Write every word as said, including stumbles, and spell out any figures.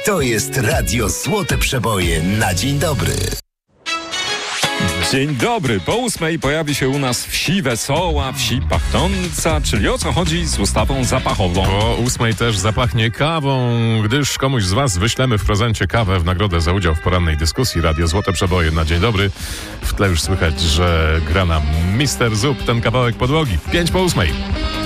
To jest Radio Złote Przeboje na dzień dobry. Dzień dobry. Po ósmej pojawi się u nas wsi wesoła, wsi pachnąca, czyli o co chodzi z ustawą zapachową. Po ósmej też zapachnie kawą, gdyż komuś z was wyślemy w prezencie kawę w nagrodę za udział w porannej dyskusji Radio Złote Przeboje na dzień dobry. W tle już słychać, że gra nam mister Zub ten kawałek podłogi. Pięć po ósmej.